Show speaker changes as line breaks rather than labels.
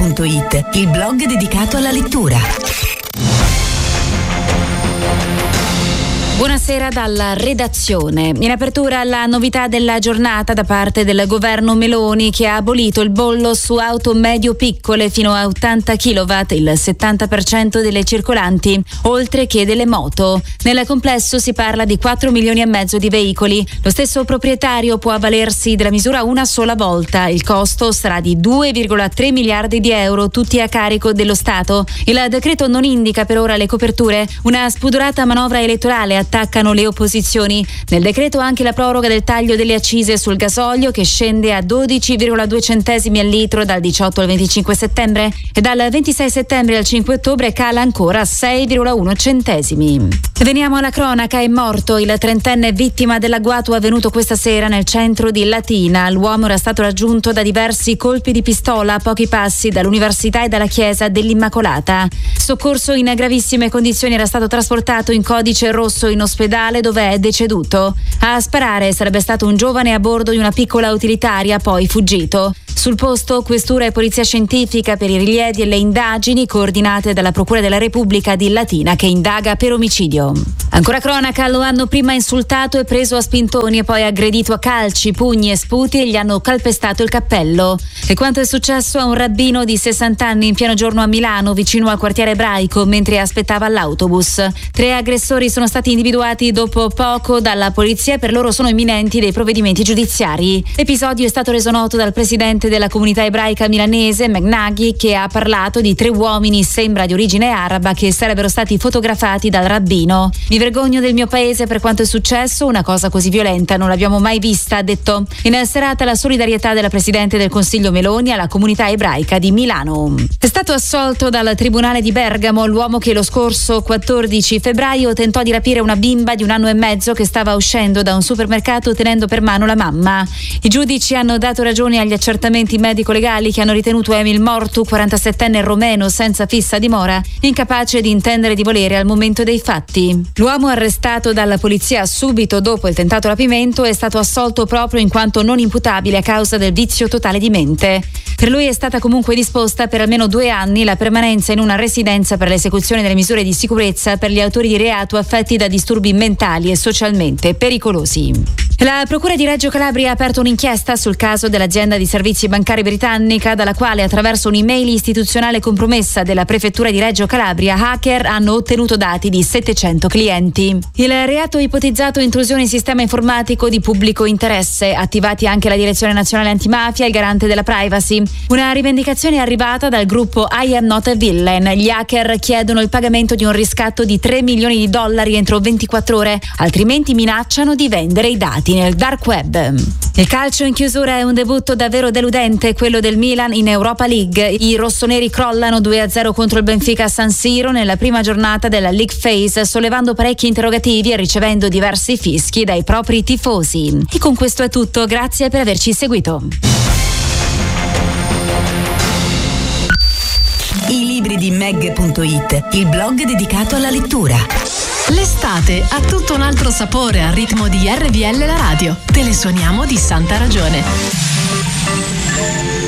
Meg.it, il blog dedicato alla lettura.
Buonasera dalla redazione. In apertura la novità della giornata da parte del governo Meloni, che ha abolito il bollo su auto medio-piccole fino a 80 kW, il 70% delle circolanti, oltre che delle moto. Nel complesso si parla di 4 milioni e mezzo di veicoli. Lo stesso proprietario può avvalersi della misura una sola volta. Il costo sarà di 2,3 miliardi di euro, tutti a carico dello Stato. Il decreto non indica per ora le coperture. Una spudorata manovra elettorale attaccano le opposizioni. Nel decreto anche la proroga del taglio delle accise sul gasolio, che scende a 12,2 centesimi al litro dal 18 al 25 settembre e dal 26 settembre al 5 ottobre cala ancora a 6,1 centesimi. Veniamo alla cronaca. È morto il 30enne vittima dell'agguato avvenuto questa sera nel centro di Latina. L'uomo era stato raggiunto da diversi colpi di pistola a pochi passi dall'università e dalla chiesa dell'Immacolata. Soccorso in gravissime condizioni, era stato trasportato in codice rosso in ospedale, dove è deceduto. A sparare sarebbe stato un giovane a bordo di una piccola utilitaria, poi fuggito. Sul posto questura e polizia scientifica per i rilievi e le indagini coordinate dalla Procura della Repubblica di Latina, che indaga per omicidio. Ancora cronaca. Lo hanno prima insultato e preso a spintoni e poi aggredito a calci, pugni e sputi, e gli hanno calpestato il cappello. E quanto è successo a un rabbino di 60 anni in pieno giorno a Milano, vicino al quartiere ebraico, mentre aspettava l'autobus. 3 aggressori sono stati individuati dopo poco dalla polizia e per loro sono imminenti dei provvedimenti giudiziari. L'episodio è stato reso noto dal presidente della comunità ebraica milanese, Megnaghi, che ha parlato di 3 uomini, sembra di origine araba, che sarebbero stati fotografati dal rabbino. Mi vergogno del mio paese per quanto è successo, una cosa così violenta non l'abbiamo mai vista, ha detto. In serata la solidarietà della Presidente del Consiglio Meloni alla comunità ebraica di Milano. È stato assolto dal Tribunale di Bergamo l'uomo che lo scorso 14 febbraio tentò di rapire una bimba di 1 anno e mezzo che stava uscendo da un supermercato tenendo per mano la mamma. I giudici hanno dato ragione agli accertamenti medico-legali che hanno ritenuto Emil Mortu, 47enne romeno senza fissa dimora, incapace di intendere di volere al momento dei fatti. L'uomo, arrestato dalla polizia subito dopo il tentato rapimento, è stato assolto proprio in quanto non imputabile a causa del vizio totale di mente. Per lui è stata comunque disposta per almeno 2 anni la permanenza in una residenza per l'esecuzione delle misure di sicurezza per gli autori di reato affetti da disturbi mentali e socialmente pericolosi. La Procura di Reggio Calabria ha aperto un'inchiesta sul caso dell'azienda di servizi bancari britannica, dalla quale, attraverso un'email istituzionale compromessa della Prefettura di Reggio Calabria, hacker hanno ottenuto dati di 700 clienti. Il reato ipotizzato intrusione in sistema informatico di pubblico interesse, attivati anche la Direzione Nazionale Antimafia e il Garante della Privacy. Una rivendicazione arrivata dal gruppo I Am Not a Villain. Gli hacker chiedono il pagamento di un riscatto di $3 milioni entro 24 ore, altrimenti minacciano di vendere i dati nel dark web. Il calcio in chiusura è un debutto davvero deludente, quello del Milan in Europa League. I rossoneri crollano 2-0 contro il Benfica a San Siro nella prima giornata della League Phase, sollevando parecchi interrogativi e ricevendo diversi fischi dai propri tifosi. E con questo è tutto, grazie per averci seguito.
I libri di Meg.it, il blog dedicato alla lettura.
L'estate ha tutto un altro sapore al ritmo di RVL la radio. Te le suoniamo di santa ragione.